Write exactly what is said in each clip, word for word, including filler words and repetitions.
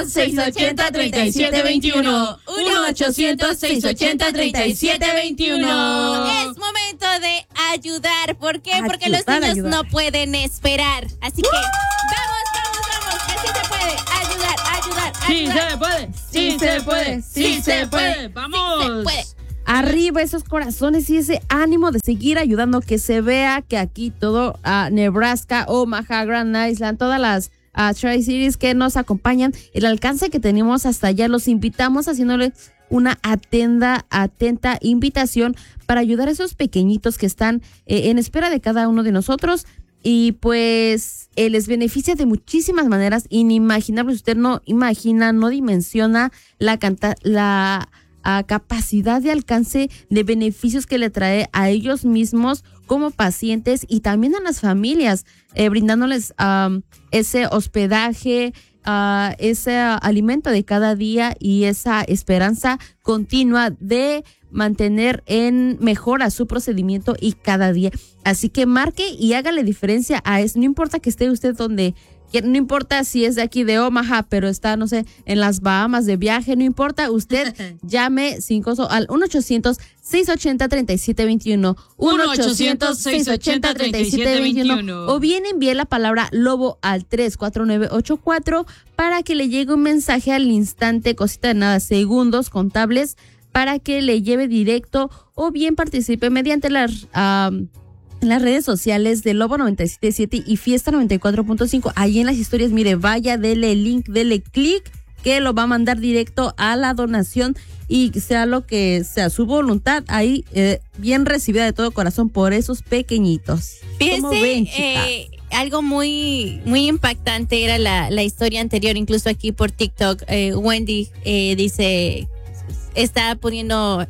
seis ochenta, treinta y siete veintiuno. uno ochocientos, seis ochenta, treinta y siete veintiuno. Es momento de ayudar. ¿Por qué? Ayudar, Porque los niños ayudar. no pueden esperar. Así que vamos, vamos, vamos. Que sí se puede. Ayudar, ayudar, Sí ayudar. se puede, sí se puede, sí se puede. Vamos. Se puede. Arriba esos corazones y ese ánimo de seguir ayudando, que se vea que aquí todo uh, Nebraska, Omaha, Grand Island, todas las uh, Tri-Cities que nos acompañan, el alcance que tenemos hasta allá, los invitamos haciéndole una atenda, atenta invitación para ayudar a esos pequeñitos que están eh, en espera de cada uno de nosotros. Y pues eh, les beneficia de muchísimas maneras inimaginables. Usted no imagina, no dimensiona la canta, la a capacidad de alcance de beneficios que le trae a ellos mismos como pacientes y también a las familias, eh, brindándoles um, ese hospedaje, uh, ese uh, alimento de cada día y esa esperanza continua de mantener en mejora su procedimiento y cada día. Así que marque y hágale diferencia a eso. No importa que esté usted donde, que no importa si es de aquí de Omaha, pero está, no sé, en las Bahamas de viaje, no importa, usted llame cinco al uno ochocientos, seis ochenta, treinta y siete veintiuno, uno ochocientos, seis ochenta, treinta y siete veintiuno, o bien envíe la palabra lobo al tres cuatro nueve ocho cuatro para que le llegue un mensaje al instante, cosita de nada, segundos contables, para que le lleve directo, o bien participe mediante las um, en las redes sociales de Lobo noventa y siete punto siete y Fiesta noventa y cuatro punto cinco. Ahí en las historias, mire, vaya, dele link, dele clic, que lo va a mandar directo a la donación y sea lo que sea su voluntad, ahí eh, bien recibida de todo corazón por esos pequeñitos. Fíjense, ven, eh, algo muy muy impactante era la, la historia anterior, incluso aquí por TikTok. eh, Wendy eh, dice, está poniendo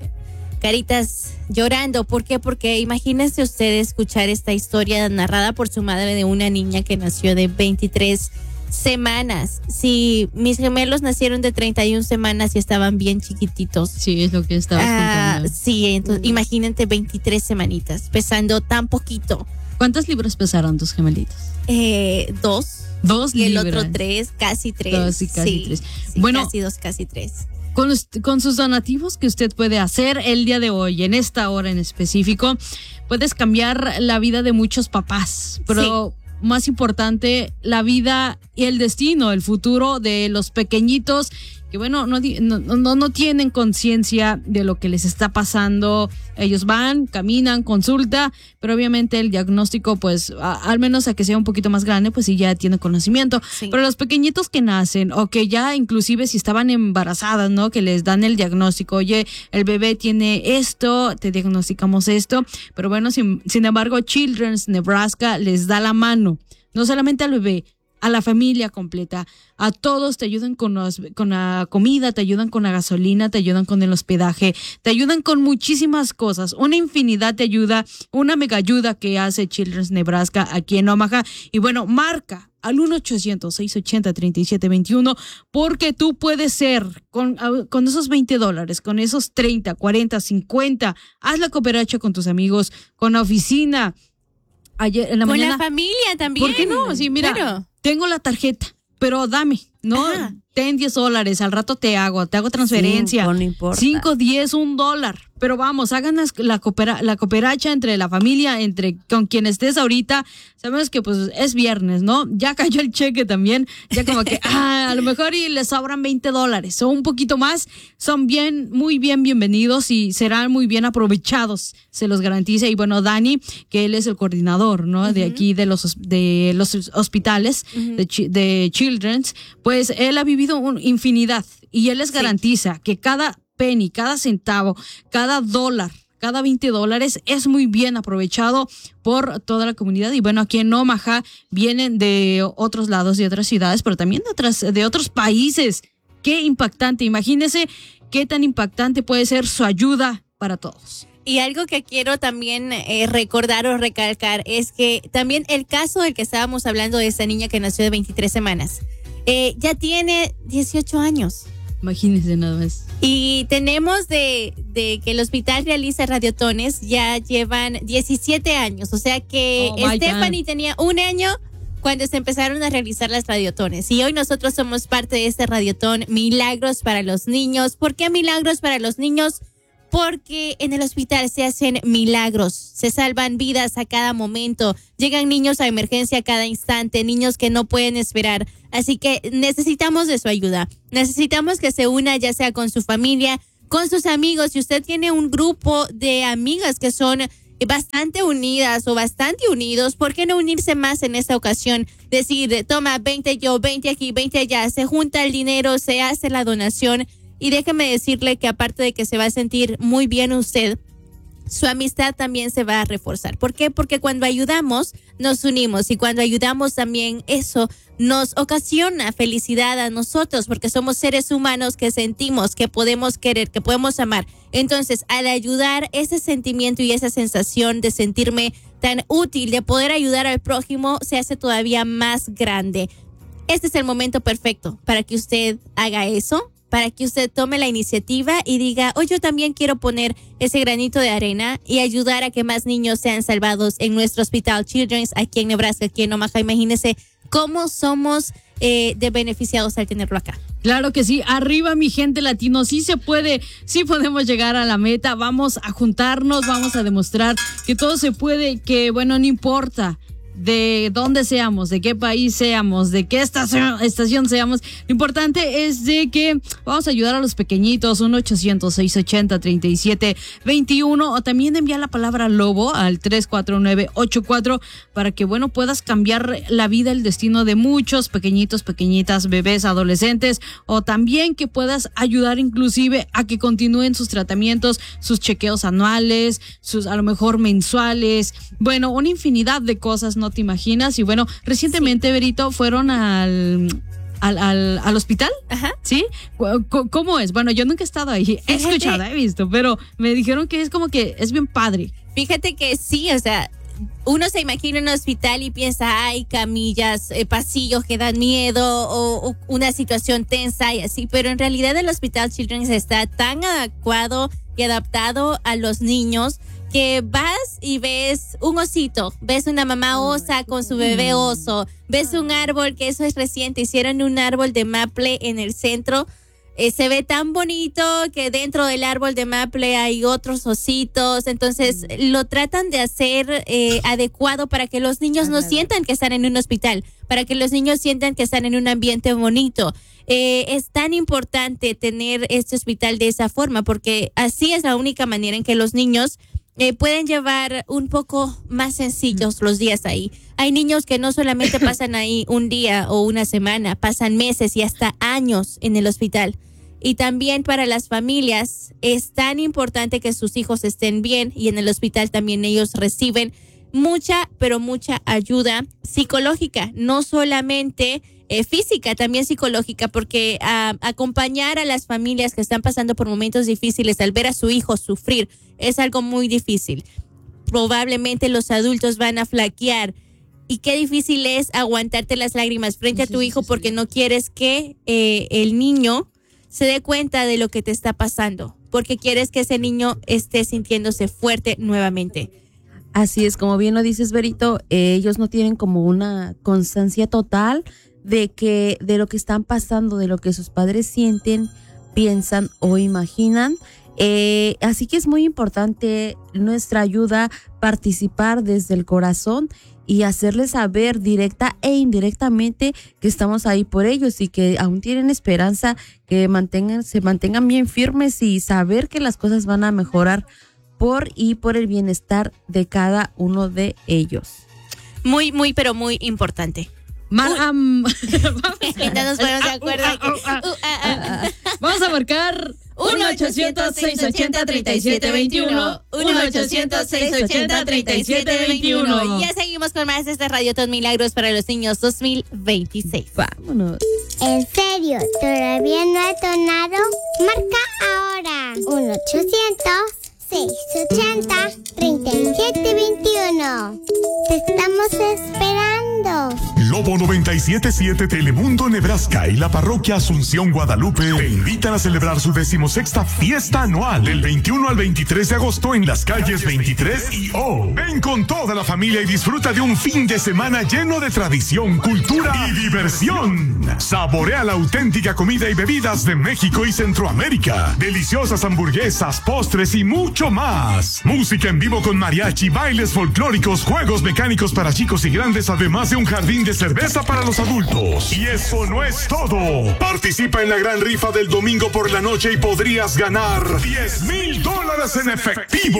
caritas llorando. ¿Por qué? Porque imagínense ustedes escuchar esta historia narrada por su madre de una niña que nació de veintitrés semanas. Si mis gemelos nacieron de treinta y una semanas y estaban bien chiquititos. Sí, es lo que estabas Ah, contando. sí, entonces imagínate veintitrés semanitas, pesando tan poquito. ¿Cuántas libras pesaron tus gemelitos? Eh, dos. Dos Y el libras. otro tres, casi tres. Dos y casi sí, tres. sí, Bueno, casi dos, casi tres. Con, los- con sus donativos que usted puede hacer el día de hoy, en esta hora en específico, puedes cambiar la vida de muchos papás, pero más importante, la vida y el destino, el futuro de los pequeñitos que, bueno, no, di- no, no, no tienen conciencia de lo que les está pasando. Ellos van, caminan, consulta, pero obviamente el diagnóstico, pues, a- al menos a que sea un poquito más grande, pues sí ya tiene conocimiento. Sí. Pero los pequeñitos que nacen o que ya inclusive si estaban embarazadas, ¿no? Que les dan el diagnóstico, oye, el bebé tiene esto, te diagnosticamos esto, pero bueno, sin, sin embargo, Children's Nebraska les da la mano, no solamente al bebé, a la familia completa, a todos. Te ayudan con, los, con la comida, te ayudan con la gasolina, te ayudan con el hospedaje, te ayudan con muchísimas cosas, una infinidad de ayuda, una mega ayuda que hace Children's Nebraska aquí en Omaha. Y bueno, marca al uno ochocientos, seis ochenta, treinta y siete veintiuno, porque tú puedes ser con, con esos veinte dólares, con esos treinta, cuarenta, cincuenta, haz la cooperacha con tus amigos, con la oficina. Ayer en la Con mañana, la familia también. ¿por qué no? Sí, mira, Claro. tengo la tarjeta, pero dame, ¿no? Ajá. Ten diez dólares, al rato te hago, te hago transferencia. Cinco, no importa. cinco, diez, un dólar. Pero vamos, hagan las- la, coopera, la cooperacha entre la familia, entre con quien estés ahorita. Sabemos que pues es viernes, ¿no? Ya cayó el cheque también. Ya como que, ah, a lo mejor y les sobran veinte dólares o un poquito más. Son bien, muy bien bienvenidos y serán muy bien aprovechados, se los garantiza. Y bueno, Dani, que él es el coordinador, ¿no? De aquí de los, hos- de los hospitales, de, chi- de Children's, pues él ha vivido una infinidad y él les garantiza que cada penny, cada centavo, cada dólar, cada veinte dólares es muy bien aprovechado por toda la comunidad. Y bueno, aquí en Omaha vienen de otros lados, de otras ciudades, pero también de otras, de otros países. Qué impactante. Imagínense qué tan impactante puede ser su ayuda para todos. Y algo que quiero también eh, recordar o recalcar es que también el caso del que estábamos hablando de esa niña que nació de veintitrés semanas, eh, ya tiene dieciocho años. Imagínense nada más. Y tenemos de, de que el hospital realiza radiotones, ya llevan diecisiete años. O sea que Oh, my Stephanie God. tenía un año cuando se empezaron a realizar las radiotones. Y hoy nosotros somos parte de este radiotón Milagros para los Niños. ¿Por qué Milagros para los Niños? Porque en el hospital se hacen milagros, se salvan vidas a cada momento, llegan niños a emergencia a cada instante, niños que no pueden esperar. Así que necesitamos de su ayuda. Necesitamos que se una ya sea con su familia, con sus amigos. Si usted tiene un grupo de amigas que son bastante unidas o bastante unidos, ¿por qué no unirse más en esta ocasión? Decir, toma, veinte yo, veinte aquí, veinte allá, se junta el dinero, se hace la donación. Y déjeme decirle que aparte de que se va a sentir muy bien usted, su amistad también se va a reforzar. ¿Por qué? Porque cuando ayudamos, nos unimos. Y cuando ayudamos también, eso nos ocasiona felicidad a nosotros, porque somos seres humanos que sentimos, que podemos querer, que podemos amar. Entonces, al ayudar, ese sentimiento y esa sensación de sentirme tan útil, de poder ayudar al prójimo, se hace todavía más grande. Este es el momento perfecto para que usted haga eso, para que usted tome la iniciativa y diga, hoy yo también quiero poner ese granito de arena y ayudar a que más niños sean salvados en nuestro Hospital Children's aquí en Nebraska, aquí en Omaha. Imagínese cómo somos eh, de beneficiados al tenerlo acá. Claro que sí, arriba mi gente latino, sí se puede, sí podemos llegar a la meta, vamos a juntarnos, vamos a demostrar que todo se puede, que bueno, no importa de dónde seamos, de qué país seamos, de qué estación, estación seamos. Lo importante es de que vamos a ayudar a los pequeñitos. uno ochocientos, seiscientos ochenta, treinta y siete veintiuno, o también enviar la palabra lobo al tres cuatro nueve ocho cuatro para que, bueno, puedas cambiar la vida, el destino de muchos pequeñitos, pequeñitas, bebés, adolescentes, o también que puedas ayudar inclusive a que continúen sus tratamientos, sus chequeos anuales, sus a lo mejor mensuales, bueno, una infinidad de cosas, no te imaginas. Y bueno, recientemente, sí, Berito, fueron al... Al, al, al hospital. Ajá. ¿Sí? ¿Cómo es? Bueno, yo nunca he estado ahí. He Fíjate, escuchado, he visto, pero me dijeron que es como que es bien padre. Fíjate que sí, o sea, uno se imagina un hospital y piensa, ay, camillas, eh, pasillos que dan miedo o, o una situación tensa y así, pero en realidad el Hospital Children's está tan adecuado y adaptado a los niños que vas y ves un osito, ves una mamá osa con su bebé oso, ves un árbol, que eso es reciente, hicieron un árbol de maple en el centro, eh, se ve tan bonito que dentro del árbol de maple hay otros ositos, entonces lo tratan de hacer eh, adecuado para que los niños no sientan que están en un hospital, para que los niños sientan que están en un ambiente bonito. Eh, es tan importante tener este hospital de esa forma, porque así es la única manera en que los niños Eh, pueden llevar un poco más sencillos los días ahí. Hay niños que no solamente pasan ahí un día o una semana, pasan meses y hasta años en el hospital. Y también para las familias es tan importante que sus hijos estén bien, y en el hospital también ellos reciben mucha, pero mucha ayuda psicológica, no solamente eh, física, también psicológica, porque uh, acompañar a las familias que están pasando por momentos difíciles al ver a su hijo sufrir es algo muy difícil. Probablemente los adultos van a flaquear, y qué difícil es aguantarte las lágrimas frente a tu hijo porque no quieres que eh, el niño se dé cuenta de lo que te está pasando, porque quieres que ese niño esté sintiéndose fuerte nuevamente. Así es, como bien lo dices, Berito, eh, ellos no tienen como una constancia total de que de lo que están pasando, de lo que sus padres sienten, piensan o imaginan. Eh, así que es muy importante nuestra ayuda, participar desde el corazón y hacerles saber directa e indirectamente que estamos ahí por ellos y que aún tienen esperanza, que mantengan, se mantengan bien firmes y saber que las cosas van a mejorar por y por el bienestar de cada uno de ellos. Muy, muy, pero muy importante. Mar, um, nos ponemos de acuerdo. Vamos a marcar uno ochocientos, seiscientos ochenta, treinta y siete veintiuno. uno ochocientos, seiscientos ochenta, treinta y siete veintiuno. Y ya seguimos con más de este Radiotón Milagros para los Niños dos mil veintiséis. Vámonos. ¿En serio? ¿Todavía no ha donado? Marca ahora. uno ochocientos, seiscientos ochenta, treinta y siete veintiuno. Te estamos esperando. Lobo noventa y siete punto siete, Telemundo Nebraska y la parroquia Asunción Guadalupe te invitan a celebrar su decimosexta fiesta anual del veintiuno al veintitrés de agosto en las calles veintitrés y O. Ven con toda la familia y disfruta de un fin de semana lleno de tradición, cultura y diversión. Saborea la auténtica comida y bebidas de México y Centroamérica. Deliciosas hamburguesas, postres y mucho más. Música en vivo con mariachi, bailes folclóricos, juegos mecánicos para chicos y grandes, además de un jardín de cerveza para los adultos. Y eso no es todo. Participa en la gran rifa del domingo por la noche y podrías ganar diez mil dólares en efectivo.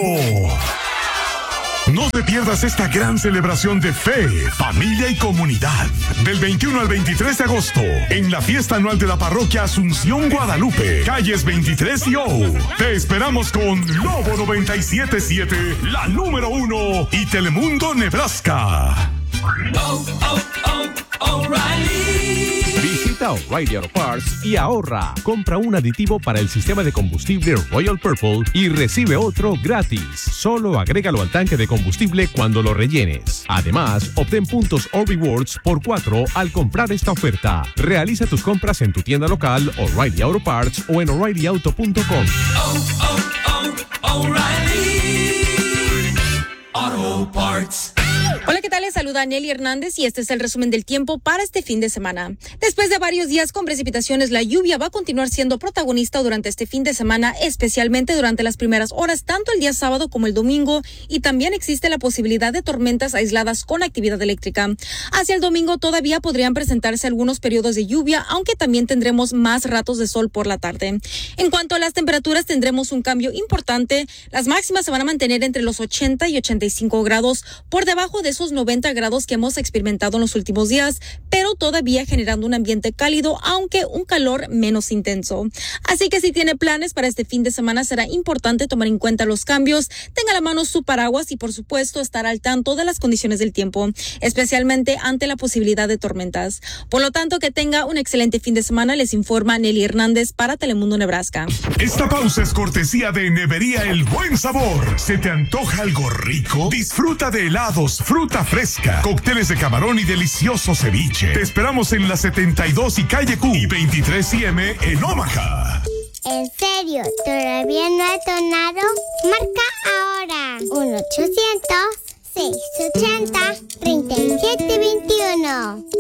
No te pierdas esta gran celebración de fe, familia y comunidad. Del veintiuno al veintitrés de agosto, en la fiesta anual de la parroquia Asunción Guadalupe, calles veintitrés y O. Te esperamos con Lobo noventa y siete punto siete, la número uno, y Telemundo Nebraska. Oh, oh, oh, O'Reilly. Visita O'Reilly Auto Parts y ahorra. Compra un aditivo para el sistema de combustible Royal Purple y recibe otro gratis. Solo agrégalo al tanque de combustible cuando lo rellenes. Además, obtén puntos o rewards por cuatro al comprar esta oferta. Realiza tus compras en tu tienda local, O'Reilly Auto Parts o en O'Reilly Auto punto com. Oh, oh, oh, O'Reilly Auto Parts. Hola, ¿qué tal? Les saluda Nelly Hernández y este es el resumen del tiempo para este fin de semana. Después de varios días con precipitaciones, la lluvia va a continuar siendo protagonista durante este fin de semana, especialmente durante las primeras horas, tanto el día sábado como el domingo, y también existe la posibilidad de tormentas aisladas con actividad eléctrica. Hacia el domingo todavía podrían presentarse algunos periodos de lluvia, aunque también tendremos más ratos de sol por la tarde. En cuanto a las temperaturas, tendremos un cambio importante. Las máximas se van a mantener entre los ochenta y ochenta y cinco grados, por debajo de esos noventa grados que hemos experimentado en los últimos días, pero todavía generando un ambiente cálido, aunque un calor menos intenso. Así que si tiene planes para este fin de semana, será importante tomar en cuenta los cambios, tenga a la mano su paraguas y por supuesto estar al tanto de las condiciones del tiempo, especialmente ante la posibilidad de tormentas. Por lo tanto, que tenga un excelente fin de semana, les informa Nelly Hernández para Telemundo Nebraska. Esta pausa es cortesía de Nevería El Buen Sabor. ¿Se te antoja algo rico? Disfruta de helados, fruta fresca, cócteles de camarón y delicioso ceviche. Te esperamos en la setenta y dos y calle Q y veintitrés I M en Omaha. ¿En serio? ¿Todavía no ha sonado? Marca ahora. uno ochocientos, seiscientos ochenta, treinta y siete veintiuno.